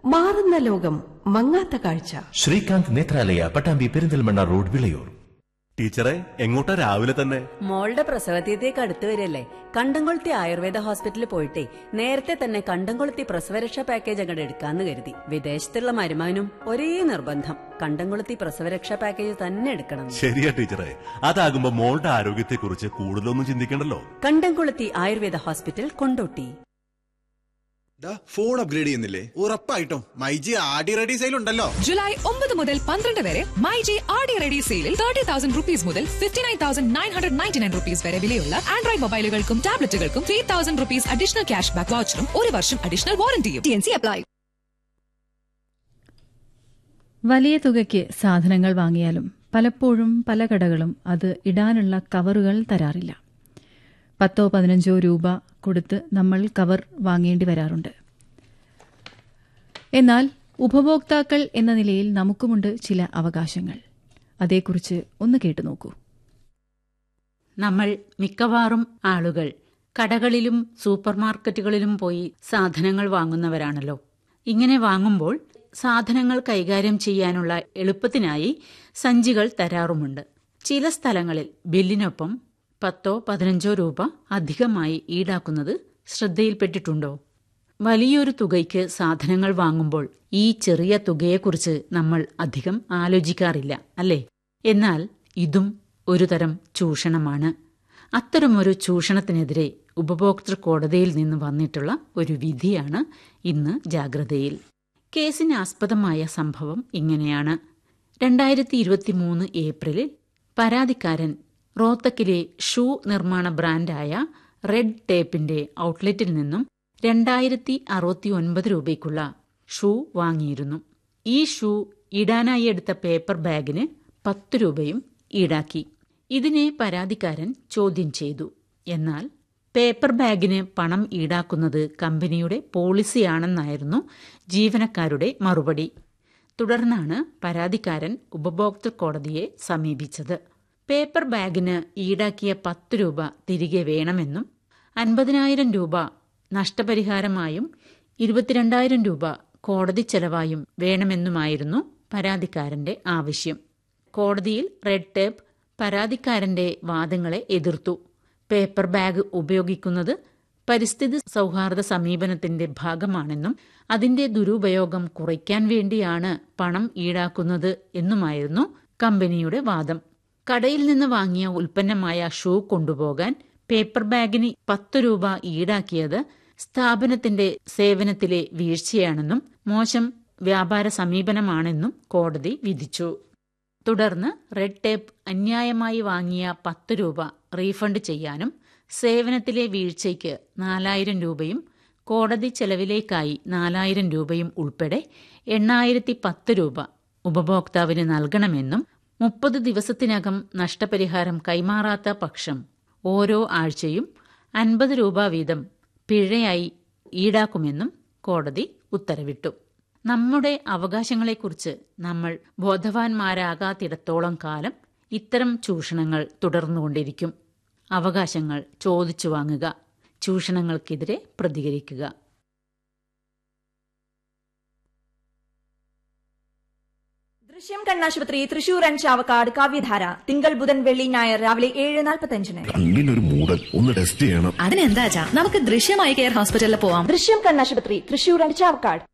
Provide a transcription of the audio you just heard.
മാറുന്ന ലോകം, മങ്ങാത്ത കാഴ്ച. ശ്രീകാന്ത് നേത്രാലയ, പട്ടാമ്പി പെരിന്തൽമണ്ണ റോഡ്, വിളയൂർ. ടീച്ചറെ, എങ്ങോട്ടാ രാവിലെ തന്നെ? മോളുടെ പ്രസവതീയതേക്ക് അടുത്ത് വരില്ലേ? കണ്ടംകൊളുത്തി ആയുർവേദ ഹോസ്പിറ്റലിൽ പോയിട്ടേ നേരത്തെ തന്നെ കണ്ടംകൊളുത്തി പ്രസവരക്ഷാ പാക്കേജ് അങ്ങോട്ട് എടുക്കാന്ന് കരുതി. വിദേശത്തുള്ള മരുമാനും ഒരേ നിർബന്ധം, കണ്ടംകൊളുത്തി പ്രസവരക്ഷാ പാക്കേജ് തന്നെ എടുക്കണം. ശരിയാ ടീച്ചറെ, അതാകുമ്പോ മോളുടെ ആരോഗ്യത്തെക്കുറിച്ച് കൂടുതലൊന്നും ചിന്തിക്കണ്ടല്ലോ. Kandamkoluthi Ayurveda hospital, Kondotty. Phone upgrade ചെയ്യുന്നില്ലേ? ഉറപ്പായിട്ടും മൈജി ആർഡി റെഡി സെയിൽ ഉണ്ടല്ലോ. ജൂലൈ 9 മുതൽ 12 വരെ മൈജി ആർഡി റെഡി സെയിലിൽ 30,000 rupees മുതൽ 59,999 rupees വരെ വിലയുള്ള Android മൊബൈലുകൾക്കും ടാബ്ലറ്റുകൾക്കും 3,000 rupees additional cash back വൗച്ചറും 1 വർഷം അഡീഷണൽ വാറന്റിയും. TNC apply. വലിയ തുകയ്ക്ക് സാധനങ്ങൾ വാങ്ങിയാലും പലപ്പോഴും പല കടകളും അത് ഇടാനുള്ള കവറുകൾ തരാറില്ല. 10-15 രൂപ കൊടുത്ത് നമ്മൾ കവർ വാങ്ങേണ്ടി വരാറുണ്ട്. എന്നാൽ ഉപഭോക്താക്കൾ എന്ന നിലയിൽ നമുക്കുമുണ്ട് ചില അവകാശങ്ങൾ. അതേക്കുറിച്ച് ഒന്ന് കേട്ടു നോക്കൂ. നമ്മൾ മിക്കവാറും ആളുകൾ കടകളിലും സൂപ്പർമാർക്കറ്റുകളിലും പോയി സാധനങ്ങൾ വാങ്ങുന്നവരാണല്ലോ. ഇങ്ങനെ വാങ്ങുമ്പോൾ സാധനങ്ങൾ കൈകാര്യം ചെയ്യാനുള്ള എളുപ്പത്തിനായി സഞ്ചികൾ തരാറുമുണ്ട്. ചില സ്ഥലങ്ങളിൽ ബില്ലിനൊപ്പം 10-15 രൂപ അധികമായി ഈടാക്കുന്നത് ശ്രദ്ധയിൽപ്പെട്ടിട്ടുണ്ടോ? വലിയൊരു തുകയ്ക്ക് സാധനങ്ങൾ വാങ്ങുമ്പോൾ ഈ ചെറിയ തുകയെക്കുറിച്ച് നമ്മൾ അധികം ആലോചിക്കാറില്ല, അല്ലേ? എന്നാൽ ഇതും ഒരുതരം ചൂഷണമാണ്. അത്തരമൊരു ചൂഷണത്തിനെതിരെ ഉപഭോക്തൃ കോടതിയിൽ നിന്ന് വന്നിട്ടുള്ള ഒരു വിധിയാണ് ഇന്ന് ജാഗ്രതയിൽ. കേസിനാസ്പദമായ സംഭവം ഇങ്ങനെയാണ്. 2023 ഏപ്രിലിൽ പരാതിക്കാരൻ റോത്തക്കിലെ ഷൂ നിർമ്മാണ ബ്രാൻഡായ റെഡ് ടേപ്പിന്റെ ഔട്ട്ലെറ്റിൽ നിന്നും 2069 രൂപയ്ക്കുള്ള ഷൂ വാങ്ങിയിരുന്നു. ഈ ഷൂ ഇടാനായി എടുത്ത പേപ്പർ ബാഗിന് 10 രൂപയും ഈടാക്കി. ഇതിനെ പരാതിക്കാരൻ ചോദ്യം ചെയ്തു. എന്നാൽ പേപ്പർ ബാഗിന് പണം ഈടാക്കുന്നത് കമ്പനിയുടെ പോളിസിയാണെന്നായിരുന്നു ജീവനക്കാരുടെ മറുപടി. തുടർന്നാണ് പരാതിക്കാരൻ ഉപഭോക്തൃ കോടതിയെ സമീപിച്ചത്. പേപ്പർ ബാഗിന് ഈടാക്കിയ 10 രൂപ തിരികെ വേണമെന്നും 50,000 രൂപ നഷ്ടപരിഹാരമായും 22,000 രൂപ കോടതി ചെലവായും വേണമെന്നുമായിരുന്നു പരാതിക്കാരന്റെ ആവശ്യം. കോടതിയിൽ റെഡ് ടേപ്പ് പരാതിക്കാരന്റെ വാദങ്ങളെ എതിർത്തു. പേപ്പർ ബാഗ് ഉപയോഗിക്കുന്നത് പരിസ്ഥിതി സൗഹാർദ്ദ സമീപനത്തിന്റെ ഭാഗമാണെന്നും അതിന്റെ ദുരുപയോഗം കുറയ്ക്കാൻ വേണ്ടിയാണ് പണം ഈടാക്കുന്നത് എന്നുമായിരുന്നു കമ്പനിയുടെ വാദം. കടയിൽ നിന്ന് വാങ്ങിയ ഉൽപ്പന്നമായ ഷൂ കൊണ്ടുപോകാൻ പേപ്പർ ബാഗിന് 10 രൂപ ഈടാക്കിയത് സ്ഥാപനത്തിന്റെ സേവനത്തിലെ വീഴ്ചയാണെന്നും മോശം വ്യാപാര സമീപനമാണെന്നും കോടതി വിധിച്ചു. തുടർന്ന് റെഡ് ടേപ്പ് അന്യായമായി വാങ്ങിയ 10 രൂപ റീഫണ്ട് ചെയ്യാനും സേവനത്തിലെ വീഴ്ചയ്ക്ക് 4,000 രൂപയും കോടതി ചെലവിലേക്കായി 4,000 രൂപയും ഉൾപ്പെടെ 8,010 രൂപ ഉപഭോക്താവിന് നൽകണമെന്നും 30 ദിവസത്തിനകം നഷ്ടപരിഹാരം കൈമാറാത്ത പക്ഷം ഓരോ ആഴ്ചയും 50 രൂപ വീതം പിഴയായി ഈടാക്കുമെന്നും കോടതി ഉത്തരവിട്ടു. നമ്മുടെ അവകാശങ്ങളെക്കുറിച്ച് നമ്മൾ ബോധവാന്മാരാകാത്തിടത്തോളം കാലം ഇത്തരം ചൂഷണങ്ങൾ തുടർന്നുകൊണ്ടിരിക്കും. അവകാശങ്ങൾ ചോദിച്ചു വാങ്ങുക, ചൂഷണങ്ങൾക്കെതിരെ പ്രതികരിക്കുക. ദൃശ്യം കണ്ണാശുപത്രി, തൃശൂർ ആൻഡ് ചാവക്കാട്. കാവ്യധാര തിങ്കൾ, ബുധൻ, വെള്ളി, ഞായർ രാവിലെ 7:45. കണ്ണിനൊരു മൂടൽ, ഒന്ന് ടെസ്റ്റ് ചെയ്യണം. അതിനെന്താ നമുക്ക് ദൃശ്യമായി കെയർ ഹോസ്പിറ്റലിൽ പോവാം. ദൃശ്യം കണ്ണാശുപത്രി, തൃശൂർ ആൻഡ് ചാവക്കാട്.